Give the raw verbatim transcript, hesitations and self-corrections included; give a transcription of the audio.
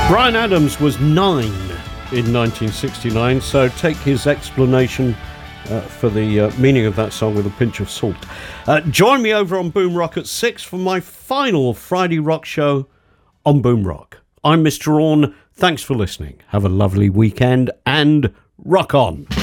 Bryan Adams was nine in nineteen sixty-nine, so take his explanation uh, for the uh, meaning of that song with a pinch of salt. Uh, join me over on Boom Rock at six for my final Friday rock show on Boom Rock. I'm Mister Orne. Thanks for listening. Have a lovely weekend and rock on.